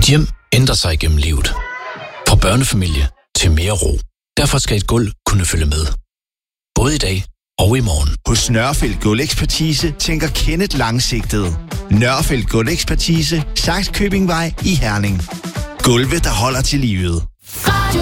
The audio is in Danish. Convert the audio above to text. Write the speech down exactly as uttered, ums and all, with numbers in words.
Et hjem ændrer sig gennem livet. Fra børnefamilie til mere ro. Derfor skal et gulv kunne følge med. Både i dag og i morgen. Hos Nørrefeldt Gulvekspertise tænker Kenneth langsigtet. Nørrefeldt Gulvekspertise, Sakskøbingvej i Herning. Gulve, der holder til livet.